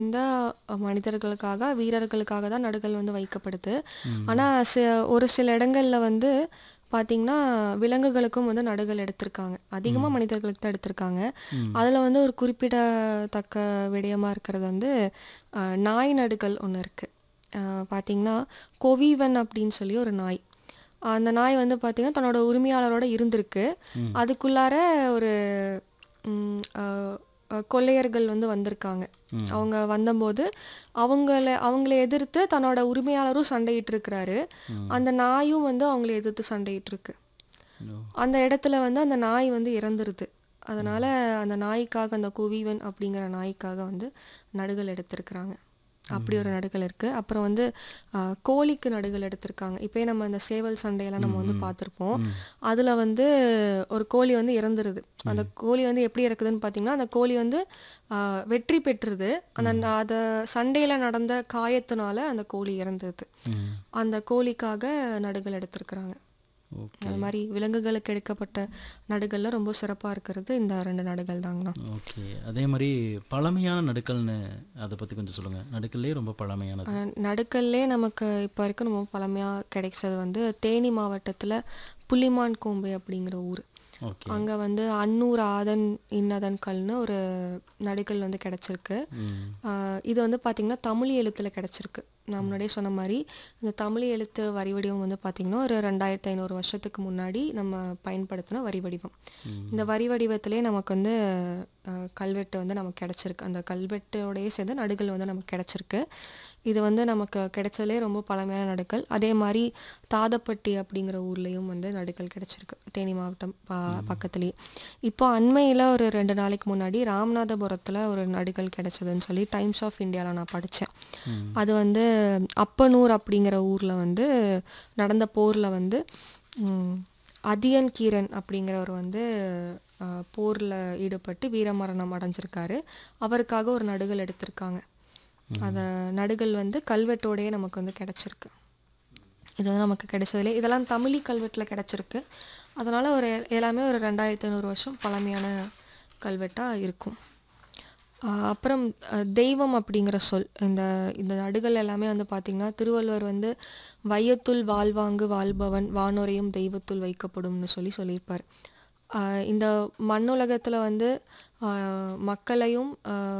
இந்த மனிதர்களுக்காக, வீரர்களுக்காக தான் நடுகள் வந்து வைக்கப்படுது. ஆனா, ம். ஒரு சில இடங்கள்ல வந்து பார்த்தீங்கன்னா, விலங்குகளுக்கும் வந்து நடுகள் எடுத்திருக்காங்க. அதிகமா ம். மனிதர்களுக்கு தான் எடுத்திருக்காங்க. ம். அதுல வந்து ஒரு குறிப்பிடத்தக்க விடயமா இருக்கிறது வந்து, நாய் நடுகள் ஒண்ணு இருக்கு. அ பார்த்தீங்கன்னா, கொவிவன் அப்படின்னு சொல்லி ஒரு நாய். அந்த நாய் வந்து பார்த்தீங்கன்னா, தன்னோட உரிமையாளரோட இருந்திருக்கு. ம். அதுக்குள்ளார ஒரு ம் அ கொள்ளையர்கள் வந்து வந்திருக்காங்க. ம். அவங்க வந்தம்போது, அவங்கள எதிர்த்து தன்னோட உரிமையாளரும் சண்டையிட்டுருக்கிறாரு. ம். அந்த நாயும் வந்து அவங்கள எதிர்த்து சண்டையிட்டுருக்கு. ஓ! அந்த இடத்துல வந்து அந்த நாய் வந்து இறந்துருது. அதனால ம். அந்த நாய்க்காக, அந்த குவிவன் அப்படிங்கிற நாய்க்காக வந்து நடுகள் எடுத்திருக்கிறாங்க. அப்படி ஒரு ம். நடுகள் இருக்கு. அப்புறம் வந்து கோழிக்கு நடுகள் எடுத்திருக்காங்க. இப்பயே நம்ம இந்த சேவல் சண்டையெல்லாம் நம்ம ம். வந்து ம். பார்த்துருப்போம். ம். அதுல வந்து ஒரு கோழி வந்து இறந்துருது. அந்த ம். கோழி வந்து எப்படி இறக்குதுன்னு பார்த்தீங்கன்னா, அந்த கோழி வந்து அ வெற்றி பெற்றுது. ம். அத சண்டையில நடந்த காயத்தினால அந்த கோழி இறந்துருது. ம். அந்த கோழிக்காக நடுகள் எடுத்திருக்கிறாங்க. ஓகே. அது மாரி விலங்குகளுக்கு எடுக்கப்பட்ட நடுகள்ல ரொம்ப சிறப்பா இருக்கிறது இந்த 2 நடுகள் தாங்கண்ணா. ஓகே. அதே மாரி பழமையான நடுக்கல்னு அத பத்தி கொஞ்சம் சொல்லுங்க. நடுக்கல்லேயே ரொம்ப பழமையானது. நடுக்கல்லே நமக்கு இப்போ வரைக்கும் ரொம்ப பழமையா கிடைச்சது வந்து தேனி மாவட்டத்துல புள்ளிமான் கோம்பை அப்படிங்கிற ஊர். ஓகே. அங்க வந்து அன்னூர் ஆதன் இன்னதன் கல்னு ஒரு நடுகல் வந்து கிடைச்சிருக்கு. ம். இது வந்து பார்த்திங்கன்னா தமிழ் எழுத்துல கிடைச்சிருக்கு. நான் ம். முன்னாடியே சொன்ன மாரி, இந்த தமிழ் எழுத்து வரி வடிவம் வந்து பார்த்திங்கன்னா, ஒரு 2500 வருஷத்துக்கு முன்னாடி நம்ம பயன்படுத்தின வரி வடிவம். இந்த ம். வரி வடிவத்திலேயே நமக்கு வந்து கல்வெட்டு வந்து நமக்கு கிடைச்சிருக்கு. அந்த கல்வெட்டோடயே சேர்ந்து நடுகள் வந்து நமக்கு கிடைச்சிருக்கு. இது வந்து நமக்கு கிடைச்சதுலே ரொம்ப பழமையான நடுக்கல். அதே மாரி தாதப்பட்டி அப்படிங்கிற ஊர்லேயும் வந்து நடுக்கல் கிடைச்சிருக்கு. தேனி மாவட்டம் ம். பக்கத்துலேயே. இப்போ அண்மையில ஒரு 2 நாளைக்கு முன்னாடி ராமநாதபுரத்துல ஒரு நடுகல் கிடைச்சதுன்னு சொல்லி டைம்ஸ் ஆஃப் இந்தியால நான் படிச்சேன். ம். அது வந்து அப்பனூர் அப்படிங்கிற ஊர்ல வந்து நடந்த போர்ல வந்து ம், அதியன் கீரன் அப்படிங்கிறவர் வந்து போர்ல ஈடுபட்டு வீரமரணம் அடைஞ்சிருக்காரு. அவருக்காக ஒரு நடுகல் எடுத்திருக்காங்க. அந்த ம். நடுகல் வந்து கல்வெட்டோடயே நமக்கு வந்து கிடைச்சிருக்கு. இது வந்து நமக்கு கிடைச்சதுலே இதெல்லாம் தமிழி கல்வெட்டில் கிடைச்சிருக்கு. அதனால எல்லாமே ஒரு 2500 வருஷம் பழமையான கல்வெட்டாக இருக்கும். அப்புறம் தெய்வம் அப்படிங்கிற சொல் இந்த இந்த நடுகள் எல்லாமே வந்து பார்த்திங்கன்னா, திருவள்ளுவர் வந்து வையத்துள் வாழ்வாங்கு வாழ்பவன் வானுரையும் தெய்வத்துள் வைக்கப்படும்னு சொல்லியிருப்பார். இந்த மண்ணுலகத்தில் வந்து மக்களையும்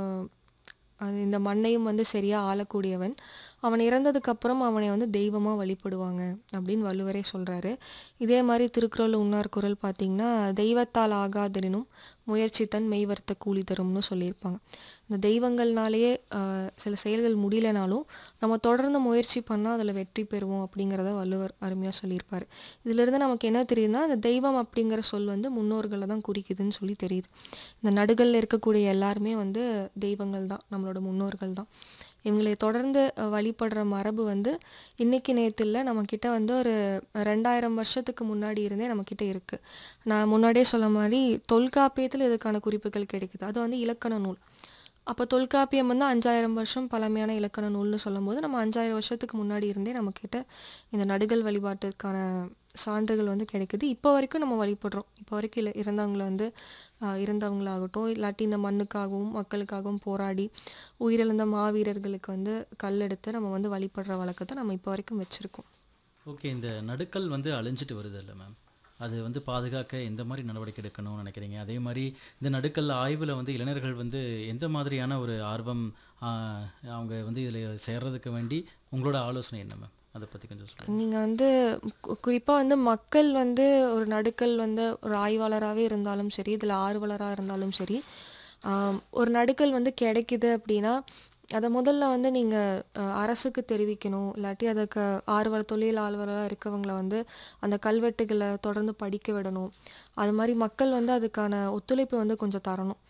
இந்த மண்ணையும் வந்து சரியாக ஆளக்கூடியவன். அவன் இறந்ததுக்கப்புறம் அவனை வந்து தெய்வமாக வழிபடுவாங்க அப்படின்னு வள்ளுவரே சொல்கிறாரு. இதே மாதிரி திருக்குறள் உண்ணார் குறள் பார்த்திங்கன்னா, தெய்வத்தால் ஆகாதெனினும் முயற்சி தன் மெய்வர்த்த கூலி தரும்னு சொல்லியிருப்பாங்க. இந்த தெய்வங்கள்னாலேயே சில செயல்கள் முடியலனாலும் நம்ம தொடர்ந்து முயற்சி பண்ணால் அதில் வெற்றி பெறுவோம் அப்படிங்கிறத வள்ளுவர் அருமையாக சொல்லியிருப்பார். இதிலிருந்து நமக்கு என்ன தெரியுதுன்னா, இந்த தெய்வம் அப்படிங்கிற சொல் வந்து முன்னோர்களை தான் குறிக்குதுன்னு சொல்லி தெரியுது. இந்த நடுகளில் இருக்கக்கூடிய எல்லாருமே வந்து தெய்வங்கள் தான், நம்மளோட முன்னோர்கள் தான். இவங்களை தொடர்ந்து வழிபடுற மரபு வந்து இன்னைக்கு நேற்று இல்லை, நம்மக்கிட்ட வந்து ஒரு 2000 வருஷத்துக்கு முன்னாடி இருந்தே நம்மக்கிட்ட இருக்குது. நான் முன்னாடியே சொன்ன மாதிரி தொல்காப்பியத்தில் இதுக்கான குறிப்புகள் கிடைக்குது. அது வந்து இலக்கண நூல். அப்போ தொல்காப்பியம் வந்து 5000 வருஷம் பழமையான இலக்கண நூல்னு சொல்லும்போது, நம்ம 5000 வருஷத்துக்கு முன்னாடி இருந்தே நம்மக்கிட்ட இந்த நடுகள் வழிபாட்டுக்கான சான்றுகள் வந்து கிடைக்குது. இப்போ வரைக்கும் நம்ம வழிபடுறோம். இப்போ வரைக்கும் இறந்தவங்களை வந்து இறந்தவங்களாகட்டும், இல்லாட்டி இந்த மண்ணுக்காகவும் மக்களுக்காகவும் போராடி உயிரிழந்த மாவீரர்களுக்கு வந்து கல் எடுத்து நம்ம வந்து வழிபடுற வழக்கத்தை நம்ம இப்போ வரைக்கும் வச்சுருக்கோம். ஓகே. இந்த நடுக்கல் வந்து அழிஞ்சிட்டு வருதுல்ல மேம். அது வந்து பாதுகாக்க எந்த மாரி நடவடிக்கை எடுக்கணும்னு நினைக்கிறீங்க? அதே மாரி இந்த நடுக்கல் ஆய்வுல வந்து இளைஞர்கள் வந்து எந்த மாதிரியான ஒரு ஆர்வம் அ அவங்க வந்து இதில சேர்றதுக்கு வேண்டி உங்களோட ஆலோசனை என்ன மேம்? அத பத்தி கொஞ்சம் சொல்லுங்க. நீங்கள் வந்து குறிப்பாக வந்து மக்கள் வந்து ஒரு நடுக்கல் வந்து ஒரு ஆய்வாளராகவே இருந்தாலும் சரி, இதில் ஆர்வலராக இருந்தாலும் சரி, ஒரு நடுக்கல் வந்து கிடைக்குது அப்படின்னா, அதை முதல்ல வந்து நீங்கள் அரசுக்கு தெரிவிக்கணும். இல்லாட்டி அதுக்கு தொழில் ஆர்வலராக இருக்கவங்கள வந்து அந்த கல்வெட்டுகளை தொடர்ந்து படிக்க விடணும். அது மாதிரி மக்கள் வந்து அதுக்கான ஒத்துழைப்பு வந்து கொஞ்சம் தரணும்.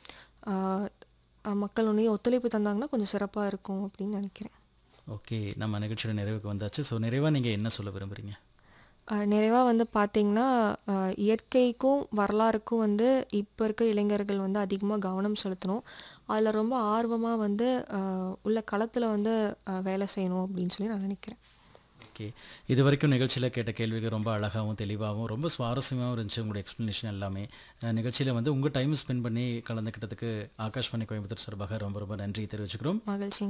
மக்கள் உடனே ஒத்துழைப்பு தந்தாங்கன்னா கொஞ்சம் சிறப்பாக இருக்கும் அப்படின்னு நினைக்கிறேன். ஓகே. நம்ம நிகழ்ச்சியோட நிறைவுக்கு வந்தாச்சு. ஸோ நிறைவா நீங்க என்ன சொல்ல விரும்புறீங்க? நிறைவா வந்து பார்த்தீங்கன்னா, இயற்கைக்கும் வரலாறுக்கும் வந்து இப்போ இருக்க இளைஞர்கள் வந்து அதிகமாக கவனம் செலுத்தணும். அதில் ரொம்ப ஆர்வமாக வந்து உள்ள களத்தில் வந்து வேலை செய்யணும் அப்படின்னு சொல்லி நான் நினைக்கிறேன். ஓகே. இது வரைக்கும் நிகழ்ச்சியில் கேட்ட கேள்விகள் ரொம்ப அழகாகவும் தெளிவாகவும் ரொம்ப சுவாரஸ்யமாகவும் இருந்துச்சு உங்களுடைய எக்ஸ்ப்ளனேஷன் எல்லாமே. நிகழ்ச்சியில் வந்து உங்கள் டைம் ஸ்பெண்ட் பண்ணி கலந்துக்கிட்டதுக்கு ஆகாஷ்வாணி கோயம்புத்தூர் சார்பாக ரொம்ப ரொம்ப நன்றி தெரிவிச்சுக்கிறோம். மகிழ்ச்சி.